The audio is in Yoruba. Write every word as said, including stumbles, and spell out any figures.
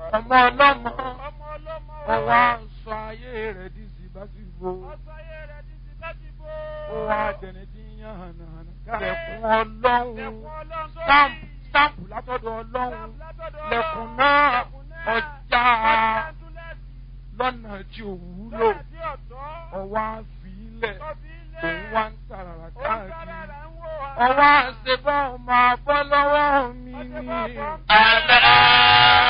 ọmọ ọlọ́mọ ọwọ́ aṣọ ayé rẹ̀ di síbáṣíbó ó wá dẹni tí ń yàn hànàhànà lẹ̀kùn ọlọ́run sáàpù látọ̀dọ̀ ọlọ́run lẹ̀kùn náà ọjà lọ́nà tí ò wúlò ọwọ́ àfilẹ̀ òun wá ń tàràrà káàkiri ọwọ́ àṣebọ́ máa bọ́ lọ́wọ́ mi ni.